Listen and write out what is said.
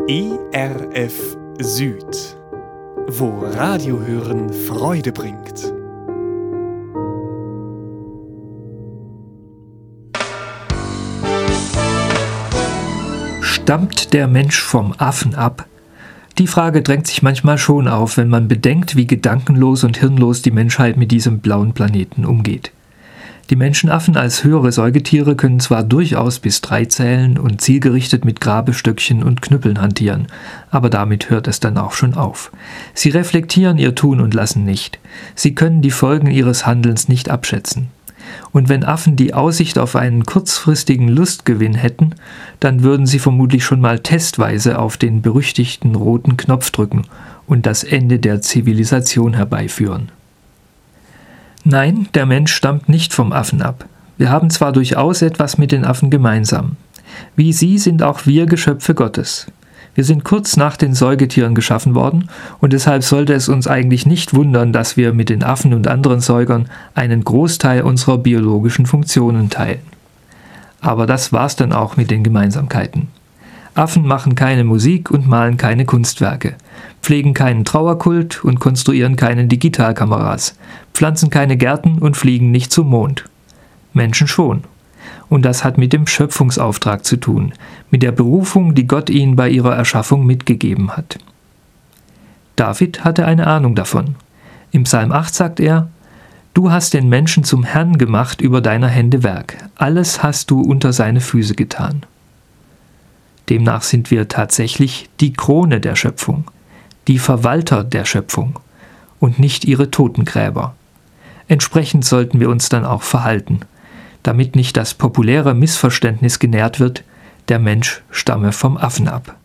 ERF Süd, wo Radiohören Freude bringt. Stammt der Mensch vom Affen ab? Die Frage drängt sich manchmal schon auf, wenn man bedenkt, wie gedankenlos und hirnlos die Menschheit mit diesem blauen Planeten umgeht. Die Menschenaffen als höhere Säugetiere können zwar durchaus bis 3 zählen und zielgerichtet mit Grabestöckchen und Knüppeln hantieren, aber damit hört es dann auch schon auf. Sie reflektieren ihr Tun und Lassen nicht. Sie können die Folgen ihres Handelns nicht abschätzen. Und wenn Affen die Aussicht auf einen kurzfristigen Lustgewinn hätten, dann würden sie vermutlich schon mal testweise auf den berüchtigten roten Knopf drücken und das Ende der Zivilisation herbeiführen. Nein, der Mensch stammt nicht vom Affen ab. Wir haben zwar durchaus etwas mit den Affen gemeinsam. Wie sie sind auch wir Geschöpfe Gottes. Wir sind kurz nach den Säugetieren geschaffen worden und deshalb sollte es uns eigentlich nicht wundern, dass wir mit den Affen und anderen Säugern einen Großteil unserer biologischen Funktionen teilen. Aber das war's dann auch mit den Gemeinsamkeiten. Affen machen keine Musik und malen keine Kunstwerke, pflegen keinen Trauerkult und konstruieren keine Digitalkameras, pflanzen keine Gärten und fliegen nicht zum Mond. Menschen schon. Und das hat mit dem Schöpfungsauftrag zu tun, mit der Berufung, die Gott ihnen bei ihrer Erschaffung mitgegeben hat. David hatte eine Ahnung davon. Im Psalm 8 sagt er: Du hast den Menschen zum Herrn gemacht über deiner Hände Werk. Alles hast du unter seine Füße getan. Demnach sind wir tatsächlich die Krone der Schöpfung, die Verwalter der Schöpfung und nicht ihre Totengräber. Entsprechend sollten wir uns dann auch verhalten, damit nicht das populäre Missverständnis genährt wird, der Mensch stamme vom Affen ab.